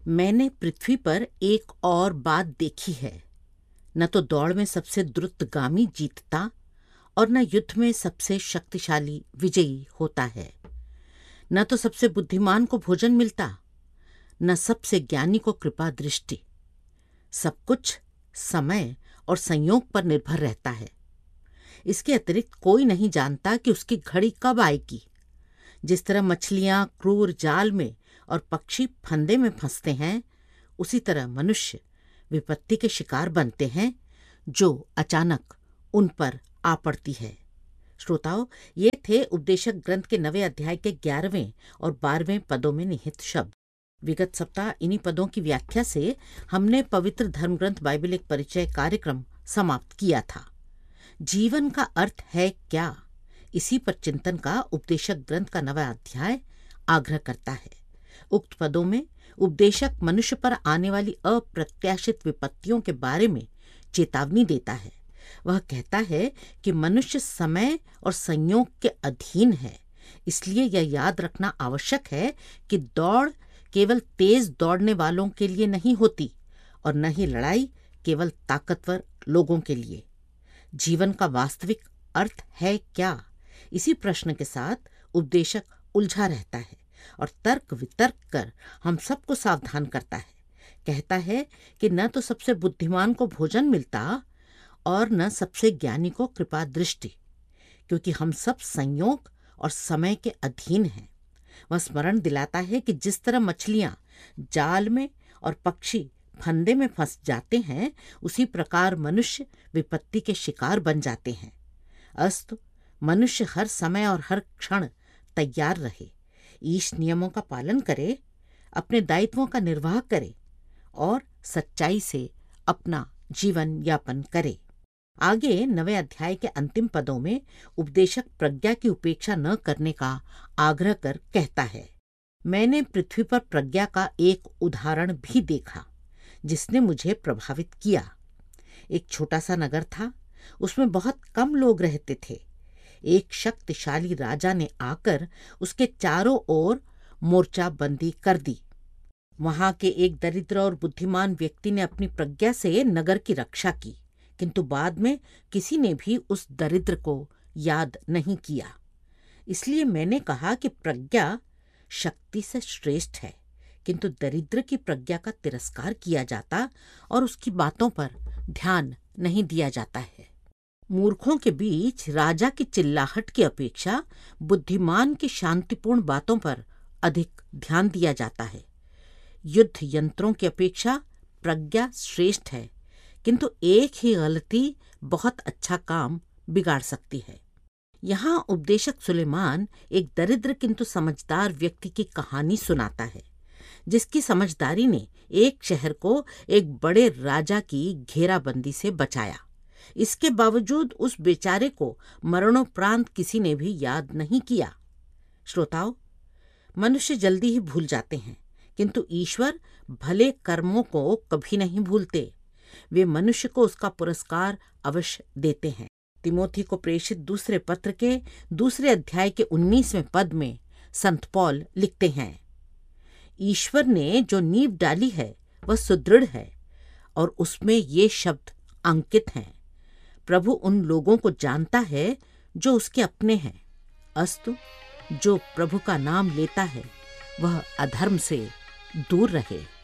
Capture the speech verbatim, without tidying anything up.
मैंने पृथ्वी पर एक और बात देखी है। न तो दौड़ में सबसे द्रुतगामी जीतता और न युद्ध में सबसे शक्तिशाली विजयी होता है। न तो सबसे बुद्धिमान को भोजन मिलता, न सबसे ज्ञानी को कृपा दृष्टि। सब कुछ समय और संयोग पर निर्भर रहता है। इसके अतिरिक्त कोई नहीं जानता कि उसकी घड़ी कब आएगी। जिस तरह मछलियां क्रूर जाल में और पक्षी फंदे में फंसते हैं, उसी तरह मनुष्य विपत्ति के शिकार बनते हैं जो अचानक उन पर आ पड़ती है। श्रोताओं, ये थे उपदेशक ग्रंथ के नवे अध्याय के ग्यारहवें और बारहवें पदों में निहित शब्द। विगत सप्ताह इन्हीं पदों की व्याख्या से हमने पवित्र धर्मग्रंथ बाइबल एक परिचय कार्यक्रम समाप्त किया था। जीवन का अर्थ है क्या, इसी पर चिंतन का उपदेशक ग्रंथ का नवा अध्याय आग्रह करता है। उक्त पदों में उपदेशक मनुष्य पर आने वाली अप्रत्याशित विपत्तियों के बारे में चेतावनी देता है। वह कहता है कि मनुष्य समय और संयोग के अधीन है। इसलिए यह याद रखना आवश्यक है कि दौड़ केवल तेज दौड़ने वालों के लिए नहीं होती और न ही लड़ाई केवल ताकतवर लोगों के लिए। जीवन का वास्तविक अर्थ है क्या, इसी प्रश्न के साथ उपदेशक उलझा रहता है और तर्क वितर्क कर हम सबको सावधान करता है। कहता है कि न तो सबसे बुद्धिमान को भोजन मिलता और न सबसे ज्ञानी को कृपा दृष्टि, क्योंकि हम सब संयोग और समय के अधीन हैं। वह स्मरण दिलाता है कि जिस तरह मछलियां जाल में और पक्षी फंदे में फंस जाते हैं, उसी प्रकार मनुष्य विपत्ति के शिकार बन जाते हैं। अस्तु मनुष्य हर समय और हर क्षण तैयार रहे, ईश नियमों का पालन करे, अपने दायित्वों का निर्वाह करे और सच्चाई से अपना जीवन यापन करे। आगे नवे अध्याय के अंतिम पदों में उपदेशक प्रज्ञा की उपेक्षा न करने का आग्रह कर कहता है, मैंने पृथ्वी पर प्रज्ञा का एक उदाहरण भी देखा जिसने मुझे प्रभावित किया। एक छोटा सा नगर था, उसमें बहुत कम लोग रहते थे। एक शक्तिशाली राजा ने आकर उसके चारों ओर मोर्चाबंदी कर दी। वहां के एक दरिद्र और बुद्धिमान व्यक्ति ने अपनी प्रज्ञा से नगर की रक्षा की, किंतु बाद में किसी ने भी उस दरिद्र को याद नहीं किया। इसलिए मैंने कहा कि प्रज्ञा शक्ति से श्रेष्ठ है, किंतु दरिद्र की प्रज्ञा का तिरस्कार किया जाता और उसकी बातों पर ध्यान नहीं दिया जाता है। मूर्खों के बीच राजा की चिल्लाहट की अपेक्षा बुद्धिमान की शांतिपूर्ण बातों पर अधिक ध्यान दिया जाता है। युद्ध यंत्रों की अपेक्षा प्रज्ञा श्रेष्ठ है, किंतु एक ही गलती बहुत अच्छा काम बिगाड़ सकती है। यहाँ उपदेशक सुलेमान एक दरिद्र किंतु समझदार व्यक्ति की कहानी सुनाता है, जिसकी समझदारी ने एक शहर को एक बड़े राजा की घेराबंदी से बचाया। इसके बावजूद उस बेचारे को मरणोपरांत किसी ने भी याद नहीं किया। श्रोताओं, मनुष्य जल्दी ही भूल जाते हैं, किंतु ईश्वर भले कर्मों को कभी नहीं भूलते। वे मनुष्य को उसका पुरस्कार अवश्य देते हैं। तिमोथी को प्रेषित दूसरे पत्र के दूसरे अध्याय के उन्नीसवें पद में संत पौल लिखते हैं, ईश्वर ने जो नींव डाली है वह सुदृढ़ है और उसमें ये शब्द अंकित हैं, प्रभु उन लोगों को जानता है जो उसके अपने हैं। अस्तु जो प्रभु का नाम लेता है वह अधर्म से दूर रहे।